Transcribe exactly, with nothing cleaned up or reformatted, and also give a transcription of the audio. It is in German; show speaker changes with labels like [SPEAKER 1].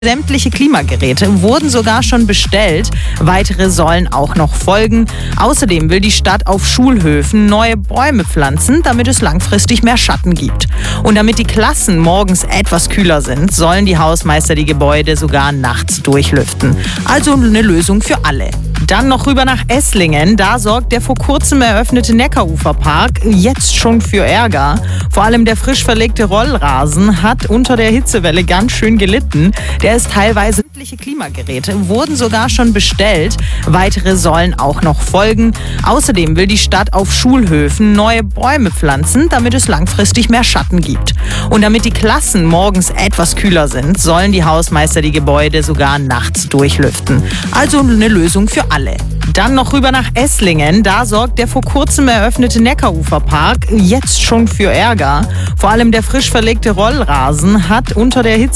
[SPEAKER 1] Sämtliche Klimageräte wurden sogar schon bestellt. Weitere sollen auch noch folgen. Außerdem will die Stadt auf Schulhöfen neue Bäume pflanzen, damit es langfristig mehr Schatten gibt. Und damit die Klassen morgens etwas kühler sind, sollen die Hausmeister die Gebäude sogar nachts durchlüften. Also eine Lösung für alle. Dann noch rüber nach Esslingen. Da sorgt der vor kurzem eröffnete Neckaruferpark jetzt schon für Ärger. Vor allem der frisch verlegte Rollrasen hat unter der Hitzewelle ganz schön gelitten. Der ist teilweise sämtliche Klimageräte wurden sogar schon bestellt. Weitere sollen auch noch folgen. Außerdem will die Stadt auf Schulhöfen neue Bäume pflanzen, damit es langfristig mehr Schatten gibt. Und damit die Klassen morgens etwas kühler sind, sollen die Hausmeister die Gebäude sogar nachts durchlüften. Also eine Lösung für alle. Dann noch rüber nach Esslingen. Da sorgt der vor kurzem eröffnete Neckaruferpark jetzt schon für Ärger. Vor allem der frisch verlegte Rollrasen hat unter der Hitze